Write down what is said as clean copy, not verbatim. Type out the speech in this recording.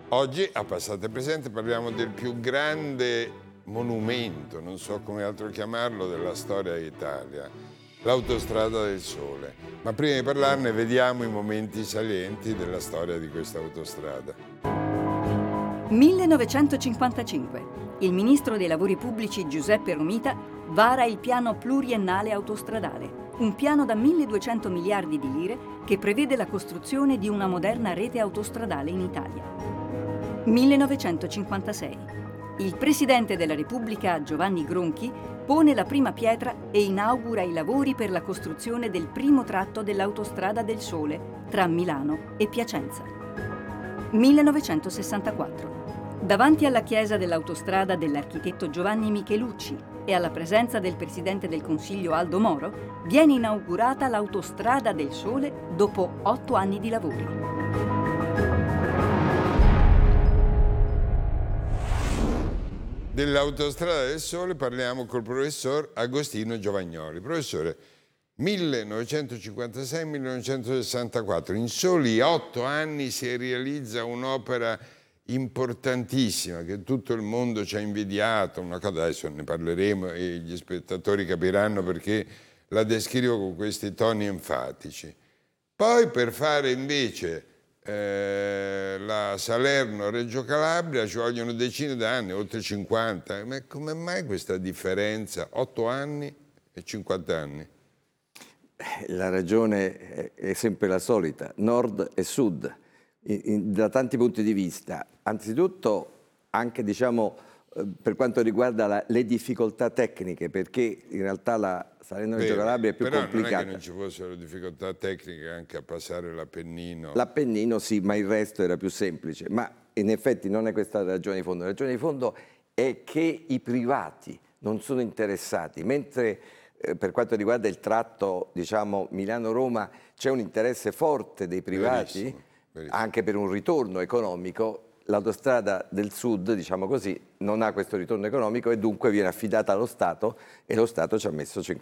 Oggi a Passato e Presente parliamo del più grande monumento, non so come altro chiamarlo, della storia d'Italia, l'Autostrada del Sole. Ma prima di parlarne vediamo i momenti salienti della storia di questa autostrada. 1955. Il ministro dei lavori pubblici Giuseppe Romita vara il piano pluriennale autostradale, un piano da 1.200 miliardi di lire che prevede la costruzione di una moderna rete autostradale in Italia. 1956. Il presidente della Repubblica Giovanni Gronchi pone la prima pietra e inaugura i lavori per la costruzione del primo tratto dell'Autostrada del Sole tra Milano e Piacenza. 1964. Davanti alla chiesa dell'autostrada dell'architetto Giovanni Michelucci e alla presenza del presidente del Consiglio Aldo Moro, viene inaugurata l'Autostrada del Sole dopo 8 anni di lavori. Dell'Autostrada del Sole parliamo col professor Agostino Giovagnoli. Professore, 1956-1964, in soli 8 anni si realizza un'opera importantissima che tutto il mondo ci ha invidiato, una cosa, adesso ne parleremo e gli spettatori capiranno perché la descrivo con questi toni enfatici. Poi per fare invece la Salerno-Reggio Calabria ci vogliono decine d'anni, oltre 50. Ma come mai questa differenza? 8 anni e 50 anni? La ragione è sempre la solita, nord e sud, da tanti punti di vista. Anzitutto anche per quanto riguarda le difficoltà tecniche, perché in realtà la Salerno-Reggio Calabria è più complicata. Però non è che non ci fossero difficoltà tecniche anche a passare l'Appennino. L'Appennino sì, ma il resto era più semplice. Ma in effetti non è questa la ragione di fondo. La ragione di fondo è che i privati non sono interessati, mentre per quanto riguarda il tratto Milano-Roma c'è un interesse forte dei privati, Verissimo. Anche per un ritorno economico. L'autostrada del sud, non ha questo ritorno economico e dunque viene affidata allo Stato e lo Stato ci ha messo 50